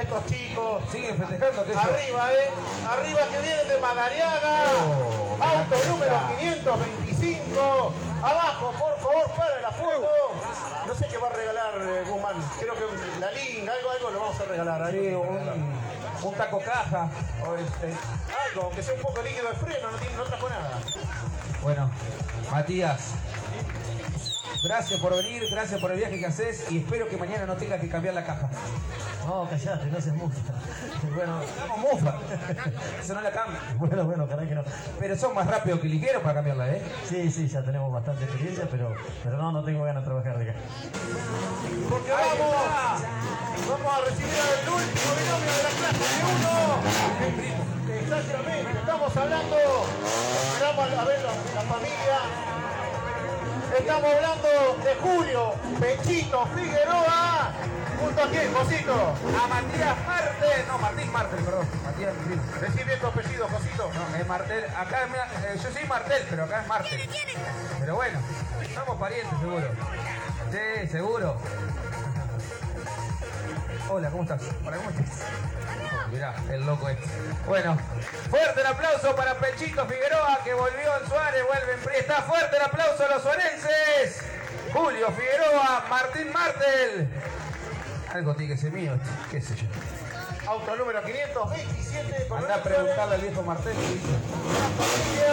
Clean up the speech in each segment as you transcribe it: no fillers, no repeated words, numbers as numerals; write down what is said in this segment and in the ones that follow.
estos chicos. Siguen festejando, ¿qué es? Arriba, arriba que vienen de Madariaga. Auto número 525. Abajo, por favor, para la foto. No sé qué va a regalar Guzmán. Creo que la linga, algo lo vamos a regalar. Sí, un taco caja. O algo, aunque sea un poco líquido de freno, no trajo nada. Bueno, Matías, gracias por venir, gracias por el viaje que haces y espero que mañana no tengas que cambiar la caja. No, callate, no seas mufa. Bueno, Estamos mufa. Eso no la cambia. bueno, caray que no. Pero son más rápidos que ligeros para cambiarla, ¿eh? Sí, ya tenemos bastante experiencia, pero no tengo ganas de trabajar de acá. Porque vamos a recibir al último binomio de la clase de 1. Exactamente, estamos hablando, esperamos a ver la familia. Estamos hablando de Julio Pechito Figueroa. ¿Junto a quién, Josito? A Matías Martel, no, Martín Martel, perdón. Matías Martel. Decí bien tu apellido, Josito. No, es Martel. Acá yo soy Martel, pero acá es Martel. Pero bueno, somos parientes, seguro. Sí, seguro. Hola, ¿cómo estás? Hola, ¿cómo estás? Oh, mirá, el loco este. Bueno, fuerte el aplauso para Pechito Figueroa, que volvió en Suárez, vuelve en Priesta. Fuerte el aplauso a los suarenses. Julio Figueroa, Martín Martel. Algo tiene que ser mío, qué sé yo. Auto número 527. Anda a preguntarle al viejo Martel. La familia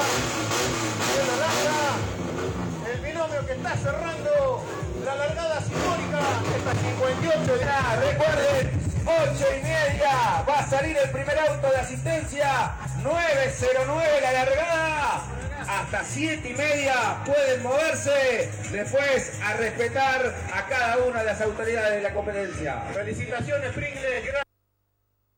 de la el binomio que está cerrando la largada simbólica. Esta 58 de Ah, recuerden, 8:30 va a salir el primer auto de asistencia. 9:09 la largada. Hasta 7:30 pueden moverse. Después a respetar a cada una de las autoridades de la competencia. felicitaciones, Pringles.